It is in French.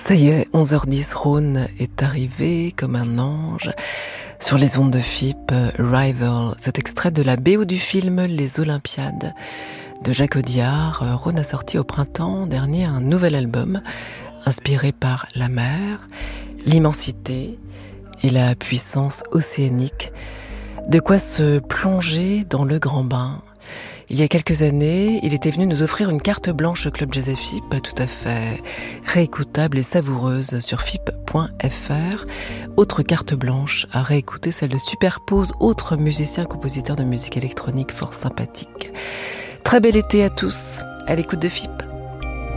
Ça y est, 11h10, Rhône est arrivé comme un ange sur les ondes de FIP, Rival. Cet extrait de la BO du film Les Olympiades de Jacques Audiard. Rhône a sorti au printemps dernier un nouvel album inspiré par la mer, l'immensité et la puissance océanique. De quoi se plonger dans le grand bain. Il y a quelques années, il était venu nous offrir une carte blanche au Club Jazz FIP, tout à fait réécoutable et savoureuse sur FIP.fr. Autre carte blanche à réécouter, celle de Superpose, autre musicien compositeur de musique électronique fort sympathique. Très bel été à tous, à l'écoute de FIP.